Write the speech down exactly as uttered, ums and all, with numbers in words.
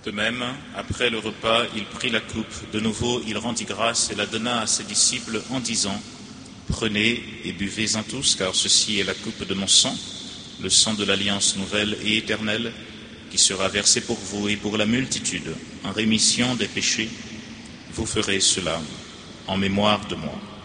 De même, après le repas, il prit la coupe. De nouveau, il rendit grâce et la donna à ses disciples en disant : Prenez et buvez-en tous, car ceci est la coupe de mon sang, le sang de l'alliance nouvelle et éternelle, qui sera versé pour vous et pour la multitude, en rémission des péchés. Vous ferez cela en mémoire de moi.